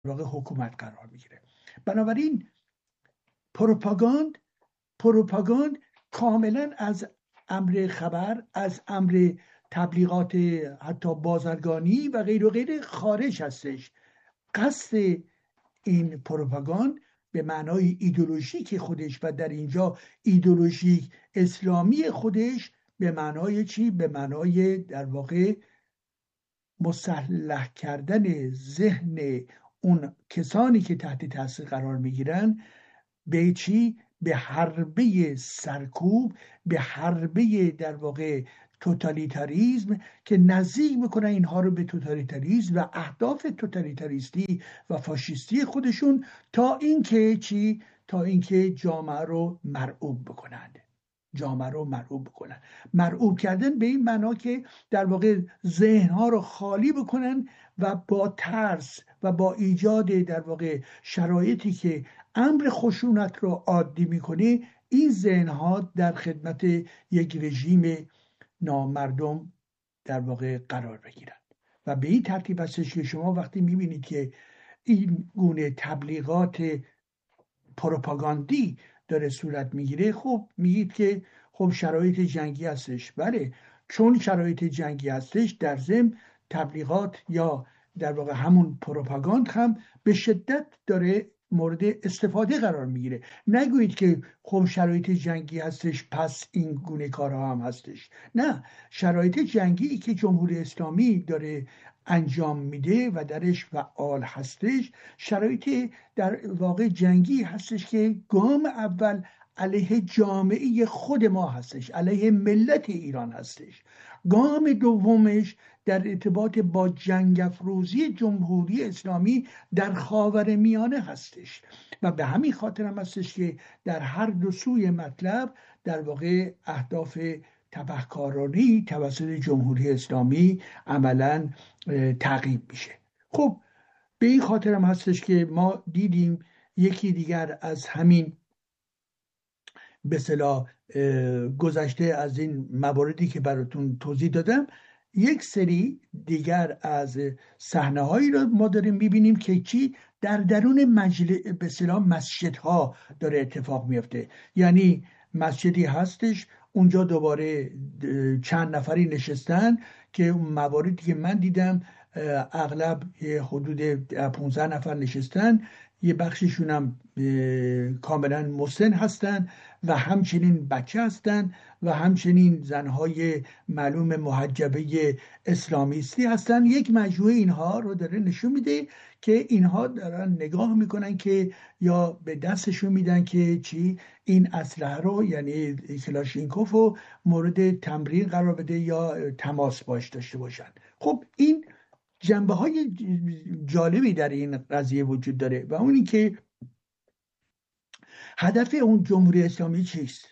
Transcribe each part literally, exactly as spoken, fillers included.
واقع حکومت قرار میگیره. بنابراین پروپاگاند پروپاگاند کاملا از امر خبر، از امر تبلیغات حتی بازرگانی و غیر و غیر خارج هستش. قصد این پروپاگاند به معنای ایدئولوژیک خودش و در اینجا ایدئولوژی اسلامی خودش به معنای چی؟ به معنای در واقع مسلح کردن ذهن اون کسانی که تحت تاثیر قرار میگیرن به چی؟ به حربه سرکوب، به حربه در واقع توتالیتاریزم که نزدیک میکنن اینها رو به توتالیتاریزم و اهداف توتالیتاریستی و فاشیستی خودشون، تا اینکه چی؟ تا اینکه جامعه رو مرعوب بکنند. جامعه رو مرعوب بکنن. مرعوب کردن به این معنا که در واقع ذهنها رو خالی بکنن و با ترس و با ایجاد در واقع شرایطی که امر خشونت رو عادی میکنه، این ذهنها در خدمت یک رژیم نامردم در واقع قرار بگیرن. و به این ترتیب هستش که شما وقتی میبینید که این گونه تبلیغات پروپاگاندی داره صورت میگیره، خب میگید که خب شرایط جنگی هستش. بله، چون شرایط جنگی هستش، در ضمن تبلیغات یا در واقع همون پروپاگاند هم به شدت داره مورد استفاده قرار میگیره. نگویید که خب شرایط جنگی هستش پس این گونه کارها هم هستش. نه، شرایط جنگی که جمهوری اسلامی داره انجام میده و درش فعال هستش، شرایط در واقع جنگی هستش که گام اول علیه جامعه خود ما هستش، علیه ملت ایران هستش. گام دومش در ارتباط با جنگ افروزی جمهوری اسلامی در خاورمیانه هستش و به همین خاطر هم هستش که در هر دو سوی مطلب در واقع اهداف تبهکارانه توسط جمهوری اسلامی عملاً تعقیب میشه. خب به این خاطر هم هستش که ما دیدیم یکی دیگر از همین به اصطلاح گذشته از این مواردی که براتون توضیح دادم، یک سری دیگر از صحنه هایی رو ما داریم میبینیم که چی در درون مجلس به اصطلاح مسجدها داره اتفاق میفته. یعنی مسجدی هستش اونجا دوباره چند نفری نشستن که اون مواردی که من دیدم اغلب حدود پانزده نفر نشستن، یه بخششون هم کاملا مسن هستن و همچنین بچه هستن و همچنین زنهای معلوم محجبه اسلامیستی هستن. یک مجموعه اینها رو داره نشون میده که اینها دارن نگاه میکنن که یا به دستشون میدن که چی این اسلحه رو یعنی کلاشینکوف رو مورد تمرین قرار بده یا تماس باش داشته باشن. خب این جنبه های جالبی در این قضیه وجود داره و اون این که هدف اون جمهوری اسلامی چیست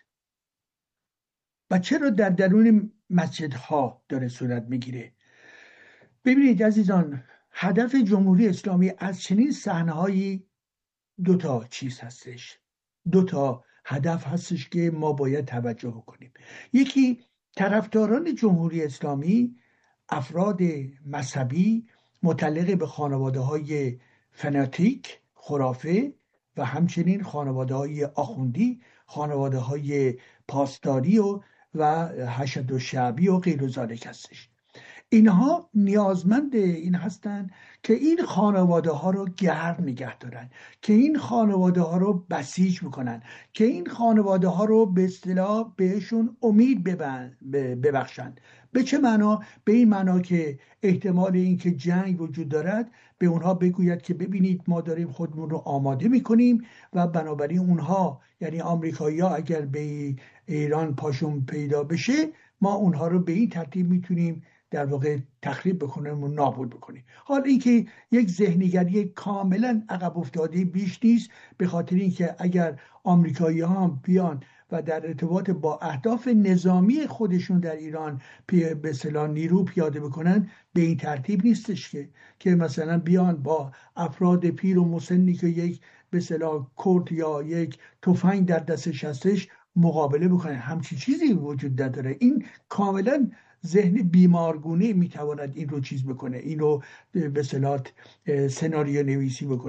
و چرا در درون مسجدها داره صورت میگیره. ببینید عزیزان، هدف جمهوری اسلامی از چنین صحنه‌هایی دو تا چیز هستش، دو تا هدف هستش که ما باید توجه کنیم. یکی، طرفداران جمهوری اسلامی افراد مذهبی متعلق به خانواده های فناتیک خرافه و همچنین خانواده های آخوندی، خانواده های پاسداری و و حشد و شعبی و غیر ذالک هستش. اینها نیازمند این هستند که این خانواده ها رو گرم نگه دارن، که این خانواده ها رو بسیج بکنن، که این خانواده ها رو به اصطلاح بهشون امید ببخشن. به چه معنا؟ به این معنا که احتمال این که جنگ وجود دارد به اونها بگوید که ببینید ما داریم خودمون رو آماده میکنیم و بنابراین اونها یعنی آمریکایی ها اگر به ایران پاشون پیدا بشه ما اونها رو به این ترتیب میتونیم در واقع تخریب بکنیم و نابود بکنیم. حال اینکه یک ذهنیگری کاملا عقب افتاده بیش نیست، به خاطر اینکه اگر آمریکایی ها هم بیان و در ارتباط با اهداف نظامی خودشون در ایران به اصطلاح نیرو پیاده بکنن، به این ترتیب نیستش که که مثلا بیان با افراد پیر و مسنی که یک به اصطلاح کرد یا یک تفنگ در دستش هستش مقابله بکنن. همچی چیزی وجود نداره. این کاملا ذهن بیمارگونه میتواند این رو چیز بکنه، این رو به اصطلاح سناریو نویسی بکنه.